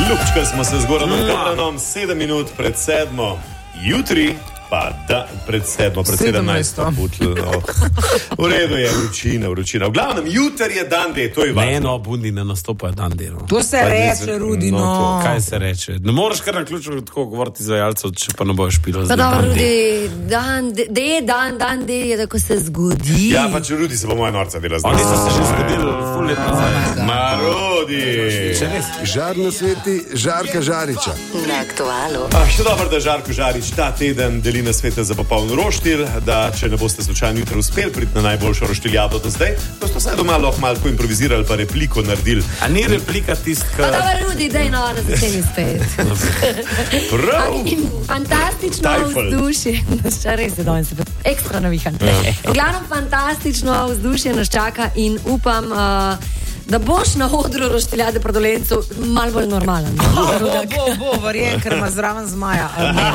Lupčka smo se z Goranom Kaplanom 7 minut pred 7. Jutri pa da pred 7. pred 17. V redu je, vročina. V glavnem, jutri je dan D, to je važno. Ne, no, bundi ne nastopajo dan D. No. To se reče, Rudi, no. Kaj se reče? Ne moreš kar na ključu tako govoriti izvajalcev, če pa ne boš špilo. Pa dobro, Rudi, dan D je, da ko se zgodi. Ja, pa če Rudi se bo moja norca dela zdaj. Oni so se že zgodili ful let nazaj. Ma, Rudi! Žar na sveti Žarka Žariča. Na Aktualu. Še dobro, da Žarko Žarič ta teden deli na svete za popoln roštilj, da če ne boste slučajno jutro uspeli priti na najboljšo roštiljado do zdaj, pa ste vsaj doma lahko malo poimprovizirali pa repliko naredili. A ni replika tistka? Pa dobro, Rudi, daj no, da začeni spet. Prav! Fantastično vzdušje. Res je danes ekstra navihan. V glavnem, fantastično vzdušje nas čaka in upam, da boš na odru roštiljade pred Dolencu malo bolj normalen. Bo, verjem, ker ima zraven zmaja.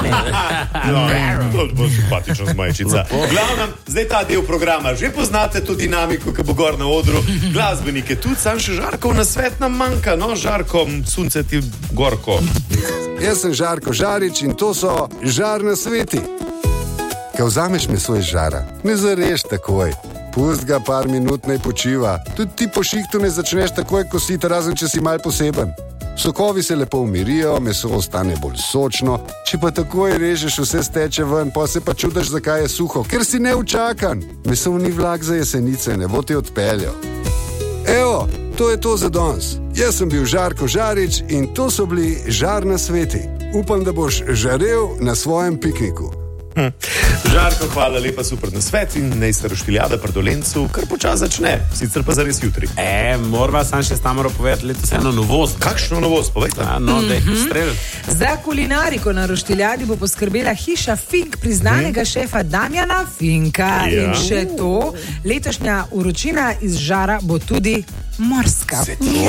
To bo simpatična zmajčica. Glavnem, zdaj ta del programa. Že poznate to dinamiko, ki bo gor na odru. Glasbenike tudi, sam še Žarkov na svet nam manjka. No, Žarko, sunce ti gorko. Jaz sem Žarko Žarič in to so Žar na sveti. Ko vzameš meso iz žara, ne zareš takoj. Pust ga par minut, naj počiva. Tudi ti po šihtu ne začneš takoj kositi, razen če si mal poseben. Sokovi se lepo umirijo, meso ostane bolj sočno. Če pa takoj režeš, vse steče ven, pa se pa čudaš, zakaj je suho. Ker si neučakan. Meso ni vlak za jesenice, ne bo te odpeljal. Evo, to je to za danes. Jaz sem bil Žarko Žarič in to so bili Žar na sveti. Upam, da boš žarel na svojem pikniku. Žarko, hvala lepa, super na svet in naj se roštiljada pred Dolencu kar počas začne, sicer pa zares jutri. Morava sam še s Tamaro povedati letos eno novost. Kakšno novost, povejte? No, dej, strel. Za kulinariko na roštiljadi bo poskrbela hiša Fink priznanega šefa Damjana Finka. Ja. In še to, letošnja vročina iz žara bo tudi morska.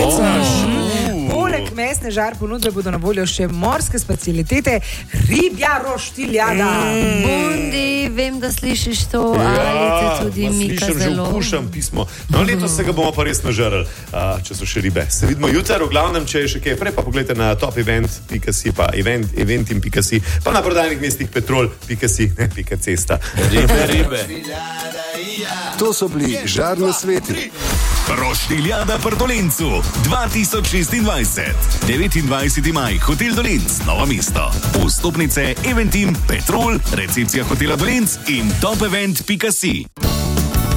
Poleg mesne žar ponudbe bodo na voljo še morske specialitete, ribja roštiljada. Bundi, vem, da slišiš to, ali te tudi Mika slišim, zelo. Že vkušam pismo. No, letos se ga bomo pa res nažrali, če so še ribe. Se vidimo jutri, v glavnem, če je še kaj prej, pa pogledajte na topevent.si, pa eventim.si, pa na prodajnih mestih petrol.si, ne pika cesta. Ribe. To so bili Žar na sveti. Roštiljada pri Dolencu 2026. 29. maj, Hotel Dolenc, Novo mesto. Vstopnice Eventim, Petrol, recepcija Hotela Dolenc in topevent.si.